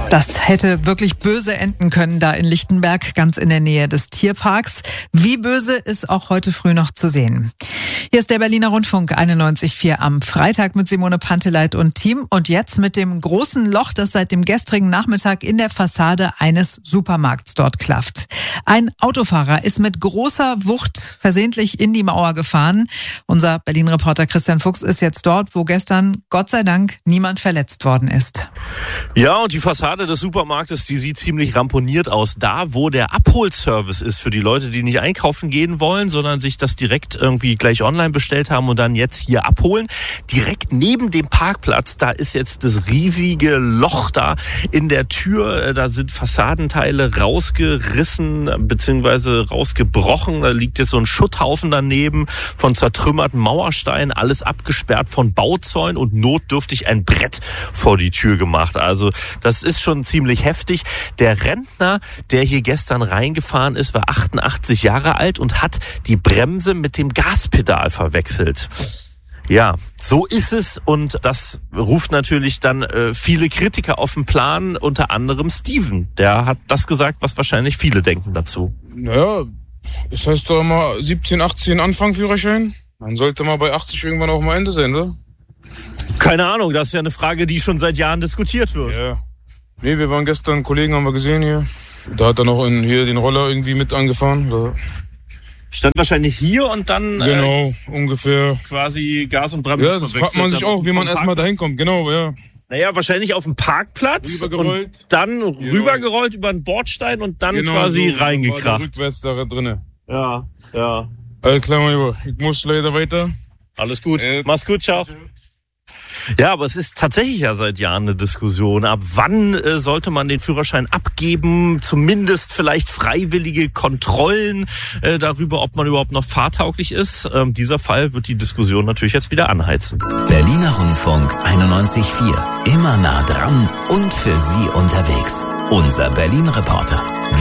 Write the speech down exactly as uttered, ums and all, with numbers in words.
Das hätte wirklich böse enden können da in Lichtenberg, ganz in der Nähe des Tierparks. Wie böse ist auch heute früh noch zu sehen. Hier ist der Berliner Rundfunk einundneunzig Komma vier am Freitag mit Simone Panteleit und Team. Und jetzt mit dem großen Loch, das seit dem gestrigen Nachmittag in der Fassade eines Supermarkts dort klafft. Ein Autofahrer ist mit großer Wucht versehentlich in die Mauer gefahren. Unser Berlin-Reporter Christian Fuchs ist jetzt dort, wo gestern, Gott sei Dank, niemand verletzt worden ist. Ja, und die Fassade des Supermarktes, die sieht ziemlich ramponiert aus. Da, wo der Abholservice ist für die Leute, die nicht einkaufen gehen wollen, sondern sich das direkt irgendwie gleich online bestellt haben und dann jetzt hier abholen. Direkt neben dem Parkplatz, da ist jetzt das riesige Loch da in der Tür. Da sind Fassadenteile rausgerissen bzw. rausgebrochen. Da liegt jetzt so ein Schutthaufen daneben von zertrümmerten Mauersteinen, alles abgesperrt von Bauzäunen und notdürftig ein Brett vor die Tür gemacht. Also das ist schon ziemlich heftig. Der Rentner, der hier gestern reingefahren ist, war achtundachtzig Jahre alt und hat die Bremse mit dem Gaspedal verwechselt. Ja, so ist es und das ruft natürlich dann äh, viele Kritiker auf den Plan, unter anderem Steven. Der hat das gesagt, was wahrscheinlich viele denken dazu. Naja, das heißt doch immer siebzehn, achtzehn Anfang Führerschein. Dann sollte mal bei achtzig irgendwann auch mal Ende sein, oder? Keine Ahnung, das ist ja eine Frage, die schon seit Jahren diskutiert wird. Ja. Nee, wir waren gestern, einen Kollegen haben wir gesehen hier. Da hat er noch in, hier den Roller irgendwie mit angefahren. Da. Stand wahrscheinlich hier und dann genau, äh, ungefähr quasi Gas und Bremse ja, das fragt man sich auch, wie man erstmal dahin kommt. Genau, ja. Naja, wahrscheinlich auf dem Parkplatz und dann genau. rübergerollt über den Bordstein und dann genau, quasi so reingekracht. Rückwärts da drinnen. Ja, ja. Alles klar, mein Lieber. Ich muss leider weiter. Alles gut. Äh, Mach's gut, ciao. Ja, aber es ist tatsächlich ja seit Jahren eine Diskussion. Ab wann äh, sollte man den Führerschein abgeben? Zumindest vielleicht freiwillige Kontrollen äh, darüber, ob man überhaupt noch fahrtauglich ist. Ähm, dieser Fall wird die Diskussion natürlich jetzt wieder anheizen. Berliner Rundfunk einundneunzig Komma vier. Immer nah dran und für Sie unterwegs. Unser Berlin-Reporter.